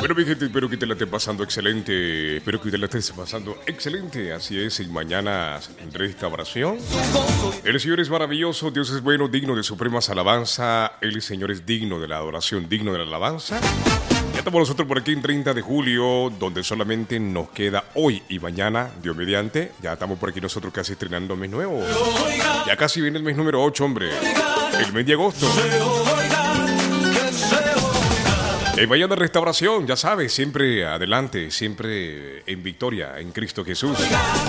Bueno, mi gente, espero que te la estés pasando excelente. Espero que te la estés pasando excelente. Así es, y mañana restauración. El Señor es maravilloso, Dios es bueno, digno de supremas alabanza. El Señor es digno de la adoración, digno de la alabanza. Ya estamos nosotros por aquí en 30 de julio, donde solamente nos queda hoy y mañana, Dios mediante. Ya estamos por aquí nosotros casi estrenando mes nuevo. Ya casi viene el mes número 8, hombre. El mes de agosto. Mañana restauración, ya sabes, siempre adelante, siempre en victoria en Cristo Jesús.